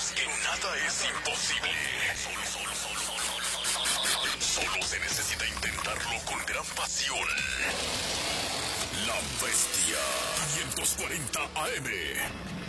Sabemos que nada es imposible. Solo se necesita intentarlo con gran pasión. La Bestia 540 AM.